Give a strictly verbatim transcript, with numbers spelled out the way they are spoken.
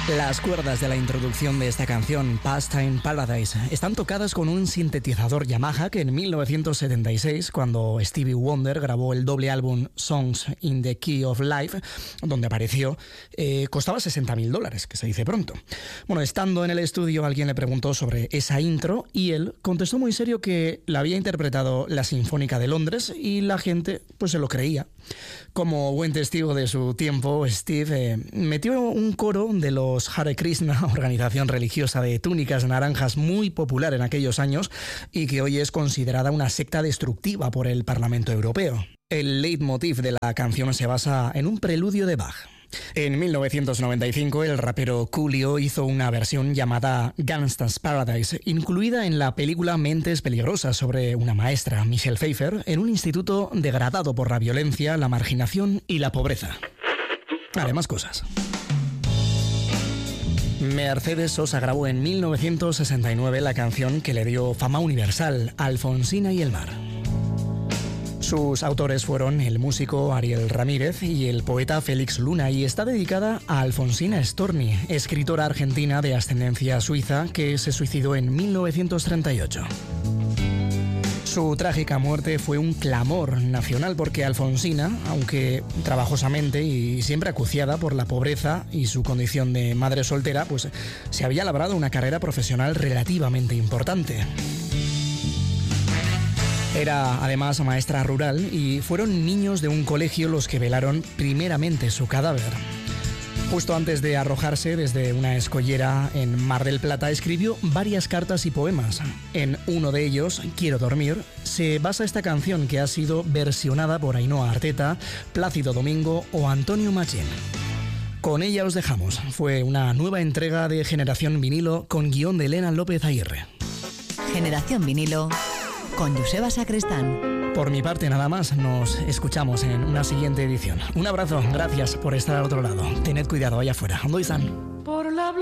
Las cuerdas de la introducción de esta canción, Pastime Paradise, están tocadas con un sintetizador Yamaha que en mil novecientos setenta y seis, cuando Stevie Wonder grabó el doble álbum Songs in the Key of Life, donde apareció, eh, costaba sesenta mil dólares, que se dice pronto. Bueno, estando en el estudio, alguien le preguntó sobre esa intro y él contestó muy serio que la había interpretado la Sinfónica de Londres y la gente pues se lo creía. Como buen testigo de su tiempo, Steve eh, metió un coro de los Hare Krishna, organización religiosa de túnicas naranjas muy popular en aquellos años y que hoy es considerada una secta destructiva por el Parlamento Europeo. El leitmotiv de la canción se basa en un preludio de Bach. En mil novecientos noventa y cinco, el rapero Coolio hizo una versión llamada Gangsta's Paradise, incluida en la película Mentes Peligrosas, sobre una maestra, Michelle Pfeiffer, en un instituto degradado por la violencia, la marginación y la pobreza. Además, cosas. Mercedes Sosa grabó en mil novecientos sesenta y nueve la canción que le dio fama universal, Alfonsina y el mar. Sus autores fueron el músico Ariel Ramírez y el poeta Félix Luna, y está dedicada a Alfonsina Storni, escritora argentina de ascendencia suiza que se suicidó en mil novecientos treinta y ocho. Su trágica muerte fue un clamor nacional porque Alfonsina, aunque trabajosamente y siempre acuciada por la pobreza y su condición de madre soltera, pues se había labrado una carrera profesional relativamente importante. Era además maestra rural y fueron niños de un colegio los que velaron primeramente su cadáver. Justo antes de arrojarse desde una escollera en Mar del Plata, escribió varias cartas y poemas. En uno de ellos, Quiero dormir, se basa esta canción que ha sido versionada por Ainhoa Arteta, Plácido Domingo o Antonio Machín. Con ella os dejamos. Fue una nueva entrega de Generación Vinilo con guión de Elena López Aguirre. Generación Vinilo con Joseba Sacristán. Por mi parte nada más, nos escuchamos en una siguiente edición. Un abrazo, gracias por estar al otro lado. Tened cuidado allá afuera. Ondo izan.